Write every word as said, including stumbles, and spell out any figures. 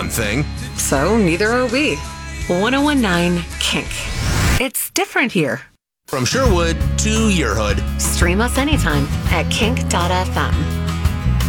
fun thing. So neither are we. ten nineteen Kink. It's different here. From Sherwood to your hood. Stream us anytime at kink dot f m.